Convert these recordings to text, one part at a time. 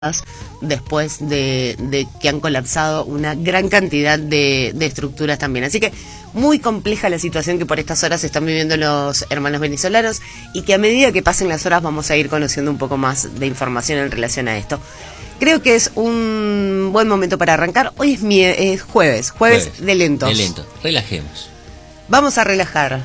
después de que han colapsado una gran cantidad de estructuras también. Así que muy compleja la situación que por estas horas están viviendo los hermanos venezolanos y que a medida que pasen las horas vamos a ir conociendo un poco más de información en relación a esto. Creo que es un buen momento para arrancar. Hoy es jueves de lentos. De lento, relajemos. Vamos a relajar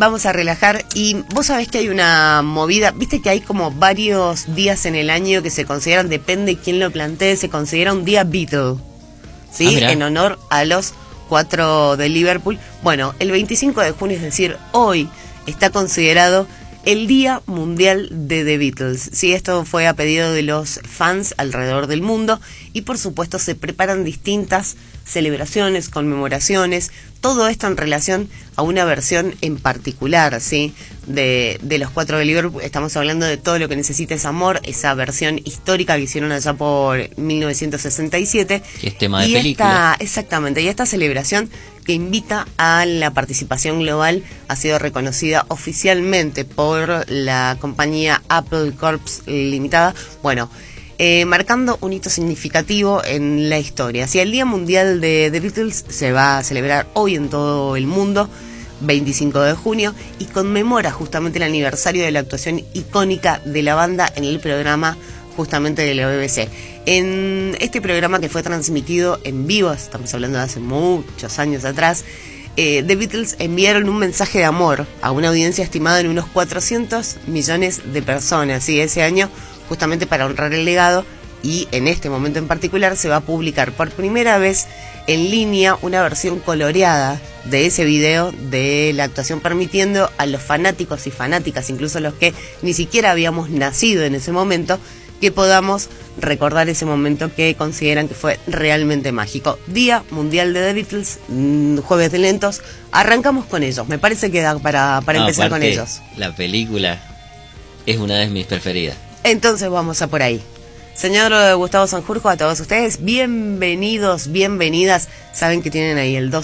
y vos sabés que hay una movida, viste que hay como varios días en el año que se consideran, depende de quién lo plantee, se considera un día Beatle, ¿sí? En honor a los 4 de Liverpool. Bueno, el 25 de junio, es decir, hoy está considerado el Día Mundial de The Beatles. Sí, esto fue a pedido de los fans alrededor del mundo y por supuesto se preparan distintas celebraciones, conmemoraciones, todo esto en relación a una versión en particular, ¿sí? De los 4 de Liverpool. Estamos hablando de Todo lo que necesites amor, esa versión histórica que hicieron allá por 1967. Que es tema de película. Exactamente, y esta celebración que invita a la participación global ha sido reconocida oficialmente por la compañía Apple Corps Limitada. Bueno, marcando un hito significativo en la historia. Si el Día Mundial de The Beatles se va a celebrar hoy en todo el mundo, 25 de junio, y conmemora justamente el aniversario de la actuación icónica de la banda en el programa justamente de la BBC. En este programa que fue transmitido en vivo, estamos hablando de hace muchos años atrás, The Beatles enviaron un mensaje de amor a una audiencia estimada en unos 400 millones de personas, ¿sí? Ese año, justamente para honrar el legado, y en este momento en particular se va a publicar por primera vez en línea una versión coloreada de ese video de la actuación, permitiendo a los fanáticos y fanáticas, incluso los que ni siquiera habíamos nacido en ese momento, que podamos recordar ese momento que consideran que fue realmente mágico. Día Mundial de The Beatles, jueves de lentos, arrancamos con ellos, me parece que da para empezar con ellos. La película es una de mis preferidas. Entonces vamos a por ahí. Señor Gustavo Sanjurjo, a todos ustedes, bienvenidos, bienvenidas. Saben que tienen ahí el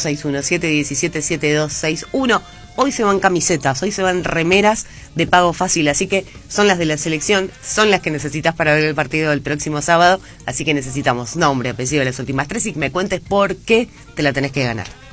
2617177261. Hoy se van camisetas, hoy se van remeras de pago fácil, así que son las de la selección, son las que necesitas para ver el partido del próximo sábado, así que necesitamos nombre, apellido, las últimas 3 y que me cuentes por qué te la tenés que ganar.